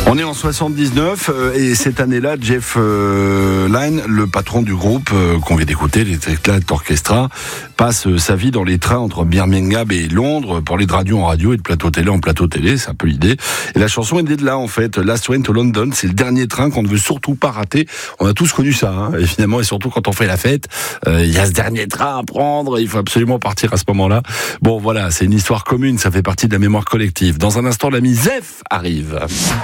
On est en 79 et cette année-là, Jeff Lynne, le patron du groupe qu'on vient d'écouter, les Clat Orchestra, passe sa vie dans les trains entre Birmingham et Londres pour aller de radio en radio et de plateau télé en plateau télé, c'est un peu l'idée. Et la chanson est née de là en fait, Last Train to London, c'est le dernier train qu'on ne veut surtout pas rater. On a tous connu ça, hein, évidemment, et surtout quand on fait la fête, il y a ce dernier train à prendre, il faut absolument partir à ce moment-là. Bon voilà, c'est une histoire commune, ça fait partie de la mémoire collective. Dans un instant, l'ami Zef arrive.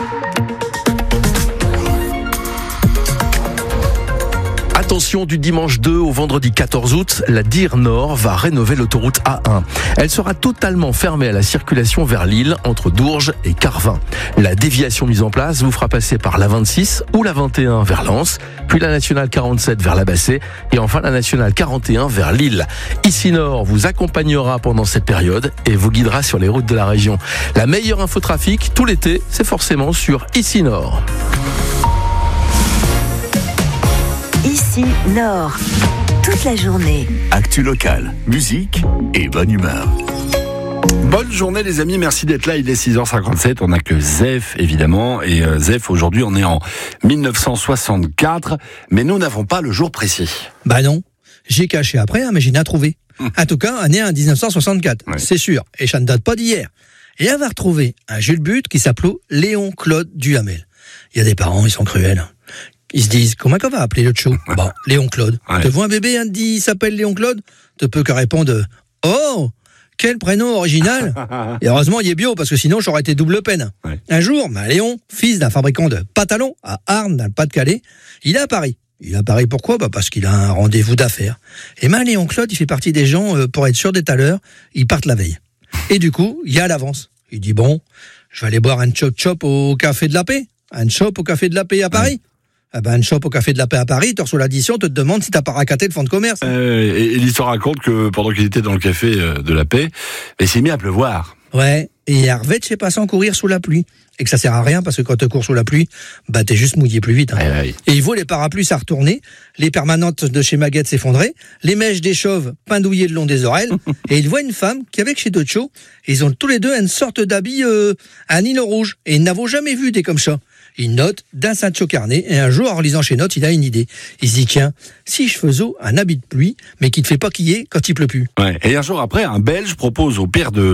Attention, du dimanche 2 au vendredi 14 août, la DIR Nord va rénover l'autoroute A1. Elle sera totalement fermée à la circulation vers Lille, entre Dourges et Carvin. La déviation mise en place vous fera passer par la 26 ou la 21 vers Lens, puis la nationale 47 vers la Bassée et enfin la nationale 41 vers Lille. Ici Nord vous accompagnera pendant cette période et vous guidera sur les routes de la région. La meilleure infotrafic tout l'été, c'est forcément sur Ici Nord. Ici Nord, toute la journée. Actu locale, musique et bonne humeur. Bonne journée les amis, merci d'être là, il est 6h57, on n'a que Zef évidemment, et Zef aujourd'hui on est en 1964, mais nous n'avons pas le jour précis. Bah non, j'ai caché après, mais j'ai rien trouvé. En tout cas, année en 1964, ouais. C'est sûr, et ça ne date pas d'hier. Et on va retrouver un Jules But qui s'appelait Léon Claude Duhamel. Il y a des parents, ils sont cruels. Ils se disent, comment qu'on va appeler le show ? Bon, Léon Claude. Ouais. Tu vois un bébé, hein, dit, il s'appelle Léon Claude ? Tu peux que répondre, oh, quel prénom original ! Et heureusement, il est bio, parce que sinon, j'aurais été double peine. Ouais. Un jour, Léon, fils d'un fabricant de pantalons à Arnes, dans le Pas-de-Calais, il est à Paris. Il est à Paris pourquoi ? Parce qu'il a un rendez-vous d'affaires. Et Léon Claude, il fait partie des gens, pour être sûr d'être à l'heure, ils partent la veille. Et du coup, il y a à l'avance. Il dit, bon, je vais aller boire un chop-chop au Café de la Paix. Un chop au Café de la Paix à Paris. Ouais. Un shop au Café de la Paix à Paris, tu reçois l'addition, te demande si t'as pas racaté le fonds de commerce. Et l'histoire raconte que pendant qu'il était dans le Café de la Paix, il s'est mis à pleuvoir. Ouais, et Hervé ne s'est pas sans courir sous la pluie. Et que ça sert à rien parce que quand tu cours sous la pluie, t'es juste mouillé plus vite. Hein. Ouais. Et il voit les parapluies à retourner, les permanentes de chez Maguette s'effondrer, les mèches des chauves pendouillées le long des oreilles, et il voit une femme qui avec chez Docho, ils ont tous les deux une sorte d'habit à nylon rouge, et ils n'avaient jamais vu des comme ça. Il note d'un Sancho carnet, et un jour, en lisant chez Notes, il a une idée. Il se dit, tiens, si je faisais un habit de pluie, mais qui ne te fait pas quiller quand il pleut plus. Ouais. Et un jour après, un Belge propose au père de